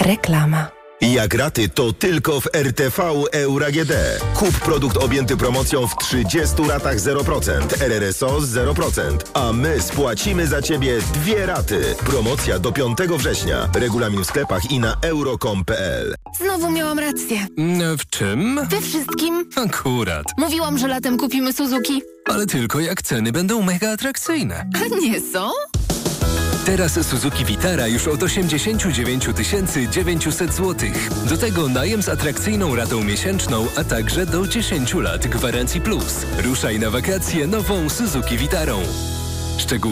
Reklama. Jak raty, to tylko w RTV Euro AGD. Kup produkt objęty promocją w 30 ratach 0%, RRSO z 0%, a my spłacimy za Ciebie 2 raty. Promocja do 5 września. Regulamin w sklepach i na euro.com.pl. Znowu miałam rację. W czym? We wszystkim. Akurat. Mówiłam, że latem kupimy Suzuki. Ale tylko jak ceny będą mega atrakcyjne. A nie są? Teraz Suzuki Vitara już od 89 900 zł. Do tego najem z atrakcyjną ratą miesięczną, a także do 10 lat gwarancji plus. Ruszaj na wakacje nową Suzuki Vitarą. Szczegóły